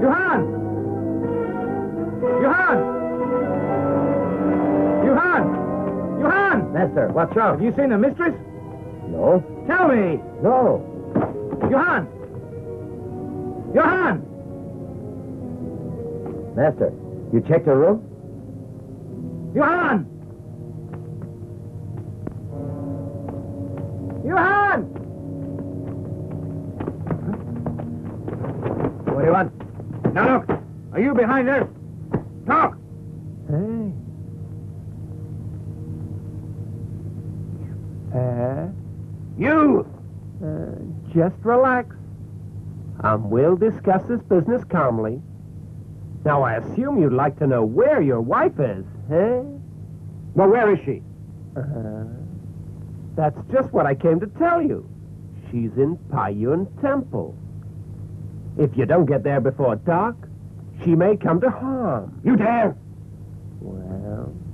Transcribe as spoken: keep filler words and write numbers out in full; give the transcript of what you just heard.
Johann! Johann! Johann! Johann! Master, what's wrong? Have you seen the mistress? No. Tell me! No. Johann! Johann! Master, you checked her room? Johann! Johann! What do you want? Now look, are you behind there? Talk! Hey. Uh, You! uh, just relax. And we'll discuss this business calmly. Now, I assume you'd like to know where your wife is, eh? Well, where is she? Uh, that's just what I came to tell you. She's in Payun Temple. If you don't get there before dark, she may come to harm. You dare? Well,